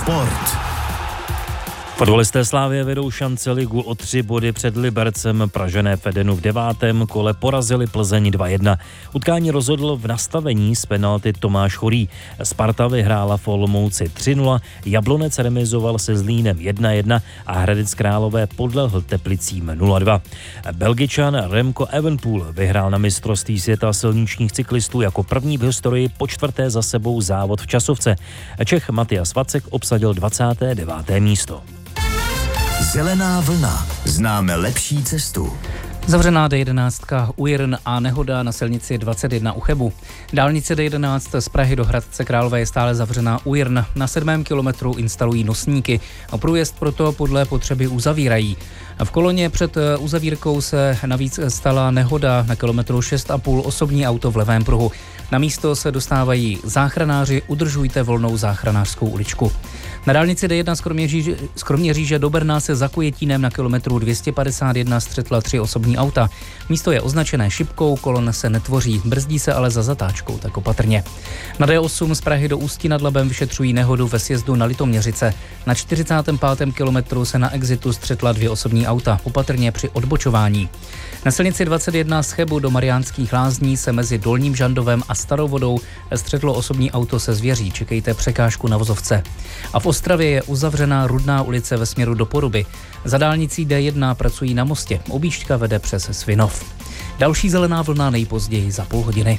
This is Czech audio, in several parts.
Sport. Fotbalisté Slavie vedou šance ligu o 3 body před Libercem. Pražané v Edenu v 9. kole porazili Plzeň 2-1. Utkání rozhodl v nastavení z penalty Tomáš Chorý. Sparta vyhrála v Olomouci 3-0, Jablonec remizoval se Zlínem 1-1 a Hradec Králové podlehl Teplicím 0-2. Belgičan Remco Evenepoel vyhrál na mistrovství světa silničních cyklistů jako první v historii po 4. za sebou závod v časovce. Čech Matias Vacek obsadil 29. místo. Zelená vlna. Známe lepší cestu. Zavřená D11 u Jirn a nehoda na silnici 21 u Chebu. Dálnice D11 z Prahy do Hradce Králové je stále zavřená u Jirn. Na 7. kilometru instalují nosníky a průjezd proto podle potřeby uzavírají. V koloně před uzavírkou se navíc stala nehoda na kilometru 6,5 osobní auto v levém pruhu. Na místo se dostávají záchranáři, udržujte volnou záchranářskou uličku. Na dálnici D1 z Kroměříže do Brna se za Kujetínem na kilometru 251 střetla 3 osobní auta. Místo je označené šipkou, kolon se netvoří, brzdí se ale za zatáčkou, tak opatrně. Na D8 z Prahy do Ústí nad Labem vyšetřují nehodu ve sjezdu na Litoměřice. Na 45. kilometru se na exitu střetla 2 osobní auta, opatrně při odbočování. Na silnici 21 z Chebu do Mariánských Lázní se mezi Dolním Žandovem a Starou Vodou střetlo osobní auto se zvěří, čekejte překážku na vozovce. A v Ostravě je uzavřená Rudná ulice ve směru do Poruby. Za dálnicí D1 pracují na mostě, objížďka vede přes Svinov. Další zelená vlna nejpozději za půl hodiny.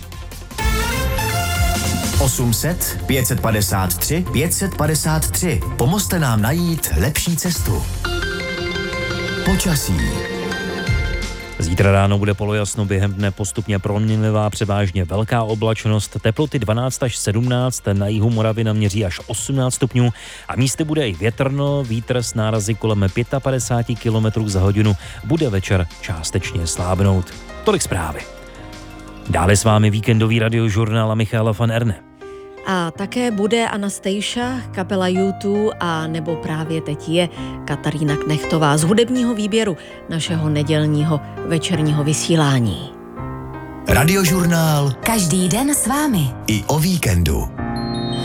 800 553 553. Pomozte nám najít lepší cestu. Počasí. Zítra ráno bude polojasno, během dne postupně proměnlivá, převážně velká oblačnost, teploty 12 až 17, na jihu Moravy naměří až 18 stupňů a místy bude i větrno, vítr s nárazy kolem 55 km za hodinu, bude večer částečně slábnout. Tolik zprávy. Dále s vámi víkendový radiožurnál a Michaela van Erne. A také bude Anastasia, kapela U2 a nebo právě teď je Katarína Knechtová z hudebního výběru našeho nedělního večerního vysílání. Radiožurnál každý den s vámi. I o víkendu.